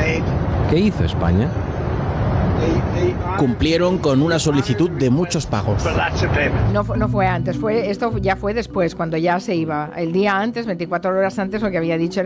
¿Qué hizo España? Cumplieron con una solicitud de muchos pagos. No fue antes, esto ya fue después, cuando ya se iba. El día antes, 24 horas antes, lo que había dicho